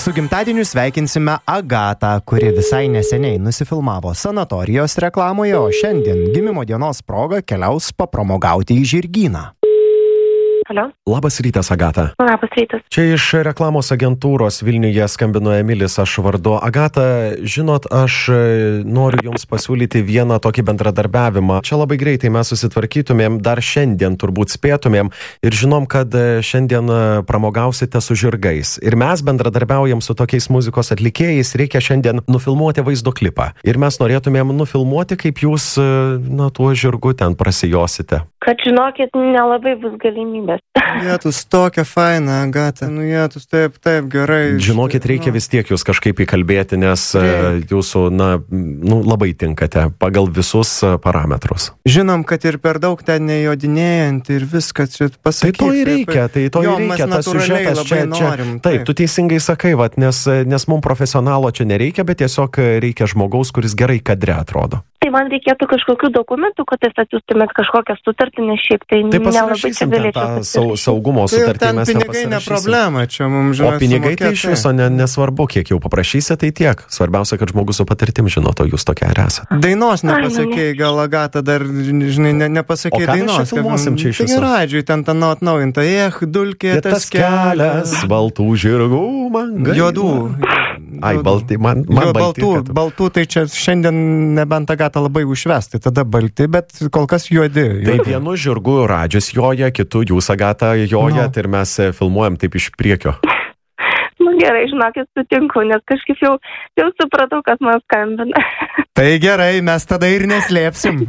Su gimtadieniu sveikinsime Agatą, kuri visai neseniai nusifilmavo sanatorijos reklamoje, o šiandien gimimo dienos proga keliaus papramogauti į Žirgyną. Alio. Labas rytas, Agata. Labas rytas. Čia iš reklamos agentūros Vilniuje skambino Emilis, aš vardu. Agata, žinot, aš noriu Jums pasiūlyti vieną tokį bendradarbiavimą. Čia labai greitai mes susitvarkytumėm, dar šiandien turbūt spėtumėm ir žinom, kad šiandien pramogausite su žirgais. Ir mes bendradarbiaujam su tokiais muzikos atlikėjais, reikia šiandien nufilmuoti vaizdo klipą. Ir mes norėtumėm nufilmuoti, kaip Jūs, tuo žirgu ten prasijosite. Kad žinokit, nelabai bus galimybės. Jėtus, tokia faina, Agata. Jėtus, taip, gerai. Žinokit, reikia vis tiek Jūs kažkaip įkalbėti, nes Jūsų, labai tinkate pagal visus parametrus. Žinom, kad ir per daug ten nejodinėjant ir viskas čia pasakyt. Tai to ir reikia, tas siužetas čia. Norim, taip, tu teisingai sakai, nes mums profesionalo čia nereikia, bet tiesiog reikia žmogaus, kuris gerai kadre atrodo. Tai man reikėtų kažkokių dokumentų, kad jūs atsiųstumėt kažkokią sutartį, nes šiaip tai nelabai čia galėčiau. Saugumo sutartį mes nepasirašysim. Pinigai ne problema, čia mums žinot. O pinigai tai iš viso nesvarbu, kiek jau paprašysi, tai tiek. Svarbiausia, kad žmogus su patirtim žinoto, Jūs tokia ir esate. Dainos nepasakėjai, gal Agata dar, žinai, nepasakėjai dainos. O ką mes čia filmuosim čia iš viso? Tai radžiui, ten atnaujinta, dulkė tas kelias. Baltų žirgų man gaila. Juodų. Ai, balti, man baltų, tai čia šiandien nebent Agata labai užvesti, tada balti, bet kol kas juodi. Tai vienu žirgu radžius joja, kitu Jūs, Agata, jojat ir mes filmuojam taip iš priekio. Gerai, žinokit, sutinku, nes kažkaip jau supratau, kas man skambina. Tai gerai, mes tada ir neslėpsim.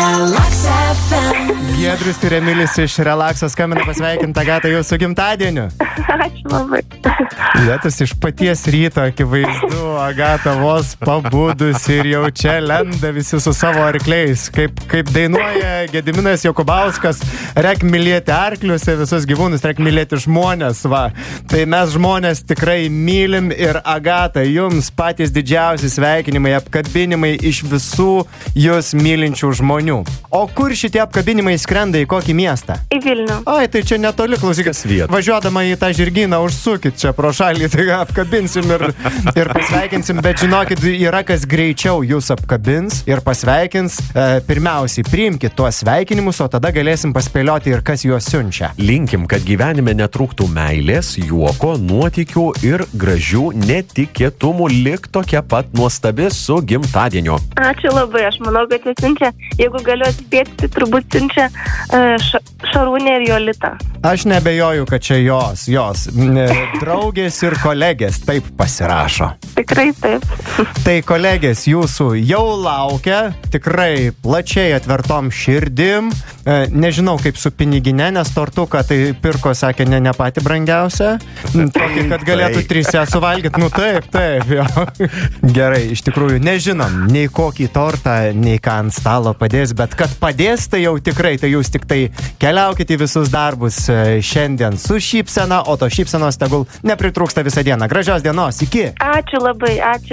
Giedrius ir Emilis iš Relaxo skambina pasveikinti Agatą Jūsų gimtadieniu. Ačiū labai. Jėtus iš paties ryto, akivaizdu, Agata vos pabudus ir jau čia lenda visi su savo arkliais. Kaip dainuoja Gediminas Jokubauskas, reik mylėti arklius ir visus gyvūnus, reik mylėti žmonės, va. Tai mes žmonės tikrai mylim ir Agata, Jums patys didžiausi sveikinimai, apkabinimai iš visų Jūs mylinčių žmonių. O kur šitie apkabinimai skrenda, į kokį miestą? Į Vilnių. Ai, tai čia netoli, klausykit. Važiuodama į tą Žirgyną užsukit čia pro šalį, tai apkabinsim ir pasveikinsim, bet žinokit, yra kas greičiau Jūs apkabins ir pasveikins. Pirmiausiai, priimkit tuos sveikinimus, o tada galėsim paspėlioti ir kas juos siunčia. Linkim, kad gyvenime netrūktų meilės, juoko, nuotykių ir gražių netikėtumų. Lik tokia pat nuostabi su gimtadieniu. Ačiū labai, aš manau, kad jis siunčia, jeigu galiu atspėti, tai turbūt siunčia Šarūnė ir Jolita. Aš nebejoju, kad čia jos draugės ir kolegės taip pasirašo. Tikrai taip. Tai kolegės Jūsų jau laukia, tikrai plačiai atvertom širdim. Nežinau kaip su pinigine, nes tortuką tai pirko, sakė, ne pati brangiausia. Tokį, kad galėtų trise suvalgyti. Taip, jo. Gerai, iš tikrųjų, nežinom nei kokį tortą, nei ką ant stalo padės, bet kad padės, tai jau tikrai, tai Jūs tik tai keliaukite į visus darbus šiandien su šypsena, o to šypsenos tegul nepritrūksta visą dieną. Gražios dienos, iki! Ačiū labai, ačiū.